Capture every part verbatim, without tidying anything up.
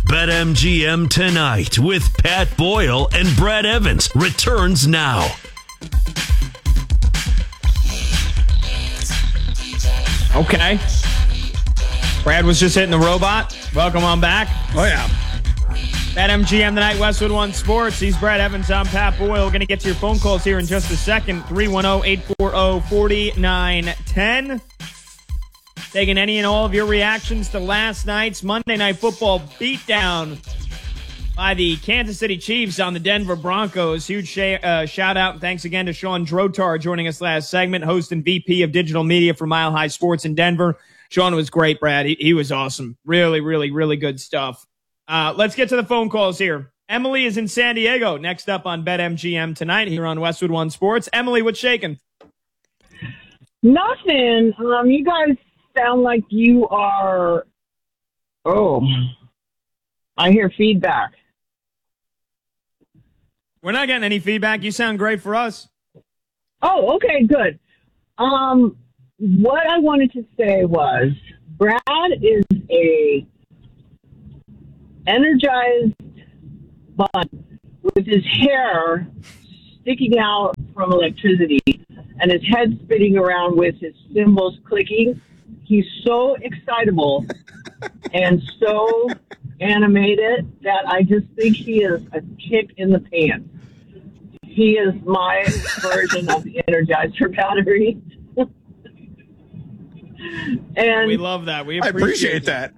BetMGM Tonight with Pat Boyle and Brad Evans returns now. Okay. Brad was just hitting the robot. Welcome on back. Oh, yeah. BetMGM Tonight, Westwood One Sports. He's Brad Evans. I'm Pat Boyle. We're going to get to your phone calls here in just a second. three one zero, eight four zero, four nine one zero. Taking any and all of your reactions to last night's Monday Night Football beatdown by the Kansas City Chiefs on the Denver Broncos. Huge sh- uh, shout out and thanks again to Sean Drotar joining us last segment, host and V P of digital media for Mile High Sports in Denver. Sean was great, Brad. He, he was awesome. Really, really, really good stuff. Uh, let's get to the phone calls here. Emily is in San Diego. Next up on BetMGM Tonight here on Westwood One Sports. Emily, what's shaking? Nothing. Um, you guys sound like you are. Oh, I hear feedback. We're not getting any feedback. You sound great for us. Oh, okay, good. Um, what I wanted to say was Brad is a energized bun with his hair sticking out from electricity and his head spinning around with his cymbals clicking. He's so excitable and so animated that I just think he is a kick in the pants. He is my version of the Energizer battery. And we love that. We I appreciate, appreciate that.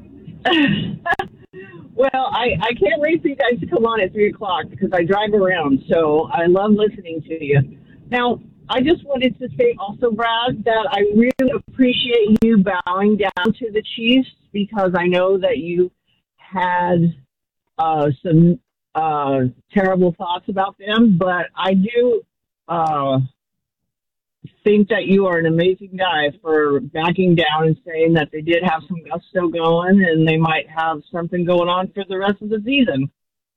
Well, I, I can't wait for you guys to come on at three o'clock because I drive around, so I love listening to you. Now, I just wanted to say also, Brad, that I really appreciate you bowing down to the Chiefs because I know that you had uh, some uh, terrible thoughts about them, but I do uh, think that you are an amazing guy for backing down and saying that they did have some gusto going and they might have something going on for the rest of the season.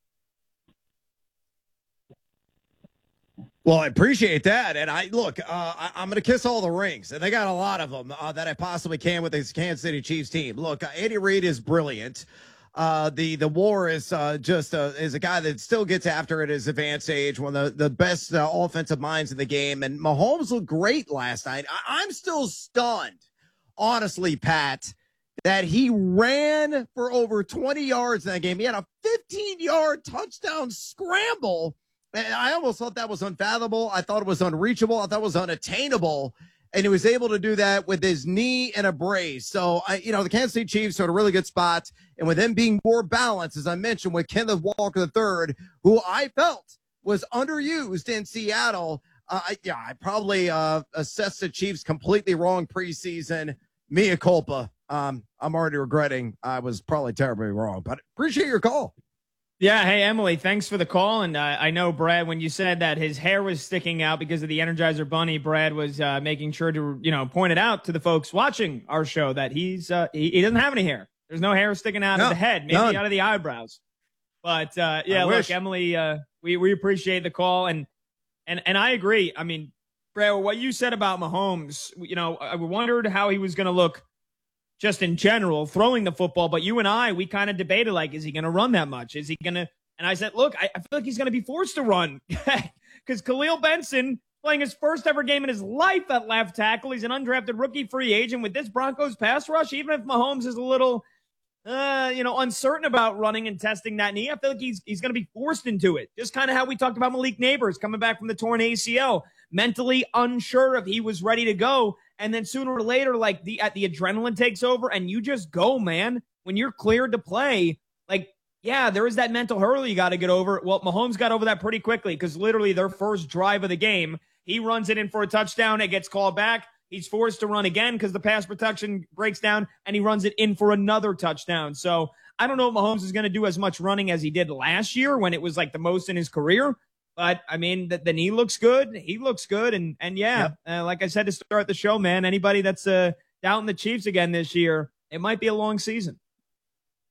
Well, I appreciate that. And I look, uh, I, I'm going to kiss all the rings. And they got a lot of them uh, that I possibly can with this Kansas City Chiefs team. Look, uh, Andy Reid is brilliant. Uh, the the war is uh, just uh, is a guy that still gets after it at his advanced age, one of the, the best uh, offensive minds in the game. And Mahomes looked great last night. I, I'm still stunned, honestly, Pat, that he ran for over twenty yards in that game. He had a fifteen-yard touchdown scramble. And I almost thought that was unfathomable. I thought it was unreachable. I thought it was unattainable. And he was able to do that with his knee and a brace. So, I, you know, the Kansas City Chiefs are in a really good spot. And with them being more balanced, as I mentioned, with Kenneth Walker the third, who I felt was underused in Seattle, uh, I, yeah, I probably uh, assessed the Chiefs completely wrong preseason. Mea culpa. Um, I'm already regretting I was probably terribly wrong. But appreciate your call. Yeah, hey, Emily, thanks for the call. And uh, I know, Brad, when you said that his hair was sticking out because of the Energizer Bunny, Brad was uh, making sure to, you know, point it out to the folks watching our show that he's uh, he, he doesn't have any hair. There's no hair sticking out no, of the head, maybe none. out of the eyebrows. But, uh, yeah, I look, wish. Emily, uh, we, we appreciate the call. And, and, and I agree. I mean, Brad, what you said about Mahomes, you know, I wondered how he was going to look just in general throwing the football. But you and I, we kind of debated, like, is he going to run that much? Is he going to? And I said, look, I, I feel like he's going to be forced to run because Khalil Benson playing his first ever game in his life at left tackle. He's an undrafted rookie free agent with this Broncos pass rush. Even if Mahomes is a little, uh, you know, uncertain about running and testing that knee, I feel like he's, he's going to be forced into it. Just kind of how we talked about Malik Neighbors coming back from the torn A C L, mentally unsure if he was ready to go. And then sooner or later, like the, at the adrenaline takes over and you just go, man, when you're cleared to play, like, yeah, there is that mental hurdle you got to get over. Well, Mahomes got over that pretty quickly because literally their first drive of the game, he runs it in for a touchdown. It gets called back. He's forced to run again because the pass protection breaks down, and he runs it in for another touchdown. So I don't know if Mahomes is going to do as much running as he did last year when it was like the most in his career. But, I mean, the, the knee looks good. He looks good. And, and yeah, yep. uh, like I said to start the show, man, anybody that's uh, doubting the Chiefs again this year, it might be a long season.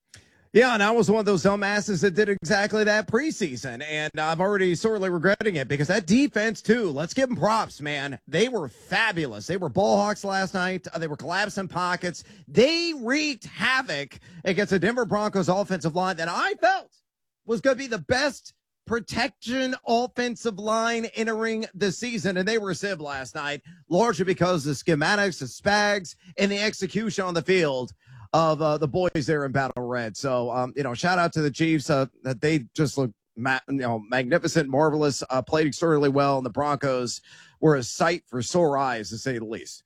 Yeah, and I was one of those dumbasses that did exactly that preseason, and I'm already sorely regretting it because that defense, too, let's give them props, man. They were fabulous. They were ball hawks last night. Uh, they were collapsing pockets. They wreaked havoc against the Denver Broncos offensive line that I felt was going to be the best protection offensive line entering the season, and they were sib last night, largely because of the schematics, the spags, and the execution on the field of uh, the boys there in Battle Red. So, um, you know, shout out to the Chiefs. Uh, that they just look ma- you know, magnificent, marvelous, uh, played extraordinarily well, and the Broncos were a sight for sore eyes, to say the least.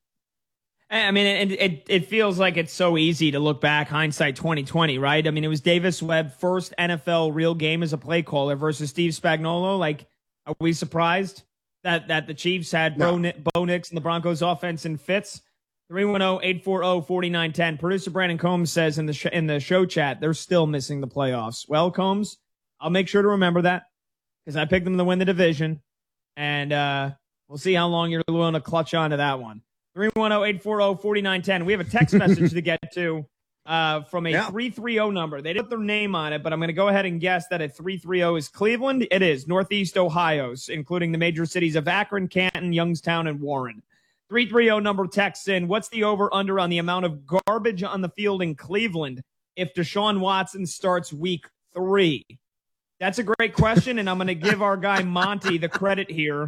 I mean, it, it it feels like it's so easy to look back, hindsight twenty twenty, right? I mean, it was Davis Webb, first N F L real game as a play caller versus Steve Spagnuolo. Like, are we surprised that that the Chiefs had No. Bo, Bo Nix and the Broncos offense in fits? three one zero, eight four zero, four nine one zero. Producer Brandon Combs says in the sh- in the show chat, they're still missing the playoffs. Well, Combs, I'll make sure to remember that because I picked them to win the division, and uh, we'll see how long you're willing to clutch on to that one. three one zero, eight four zero, four nine one zero. We have a text message to get to uh, from a Yeah. three three zero number. They didn't put their name on it, but I'm going to go ahead and guess that a three three zero is Cleveland. It is Northeast Ohio, including the major cities of Akron, Canton, Youngstown, and Warren. three three zero number texts in, what's the over-under on the amount of garbage on the field in Cleveland if Deshaun Watson starts week three? That's a great question, and I'm going to give our guy Monty the credit here.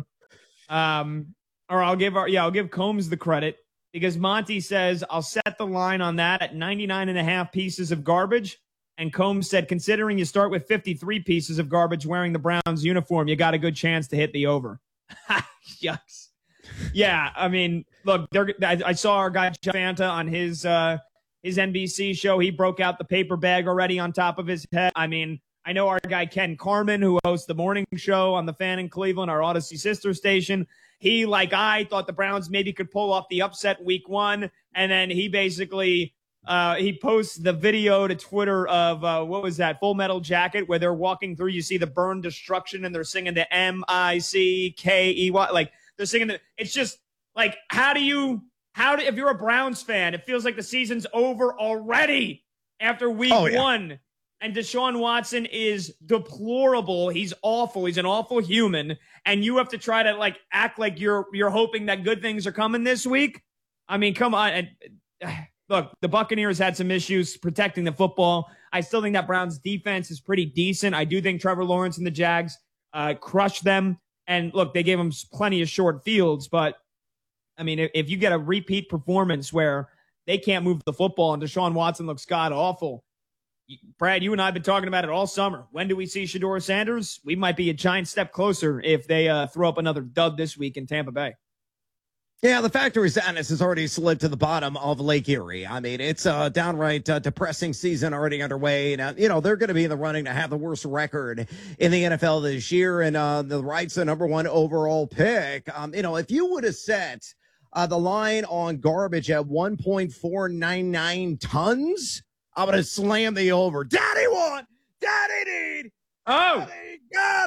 Um, or I'll give our, yeah, I'll give Combs the credit because Monty says, I'll set the line on that at ninety-nine and a half pieces of garbage. And Combs said, considering you start with fifty-three pieces of garbage wearing the Browns uniform, you got a good chance to hit the over. Yucks. Yeah, I mean, look, I, I saw our guy Jeff Fanta on his uh, his N B C show. He broke out the paper bag already on top of his head. I mean, I know our guy Ken Carmen, who hosts the morning show on the Fan in Cleveland, our Odyssey sister station. He, like I, thought the Browns maybe could pull off the upset week one, and then he basically uh, he posts the video to Twitter of uh, what was that, Full Metal Jacket, where they're walking through. You see the burn destruction, and they're singing the M I C K E Y, like. They're singing the, it's just like, how do you, how do, if you're a Browns fan, it feels like the season's over already after week Oh, yeah. one. And Deshaun Watson is deplorable. He's awful. He's an awful human. And you have to try to like act like you're, you're hoping that good things are coming this week. I mean, come on. And, uh, look, the Buccaneers had some issues protecting the football. I still think that Browns defense is pretty decent. I do think Trevor Lawrence and the Jags uh, crushed them. And look, they gave him plenty of short fields, but I mean, if you get a repeat performance where they can't move the football and Deshaun Watson looks god awful, Brad, you and I have been talking about it all summer. When do we see Shedeur Sanders? We might be a giant step closer if they uh, throw up another dud this week in Tampa Bay. Yeah, the factory sadness has already slid to the bottom of Lake Erie. I mean, it's a downright uh, depressing season already underway. Now, you know, they're going to be in the running to have the worst record in the N F L this year, and uh, the right's the number one overall pick. Um, you know, if you would have set uh, the line on garbage at one point four nine nine tons, I would have slammed the over. Daddy won! Daddy need! Oh! Daddy got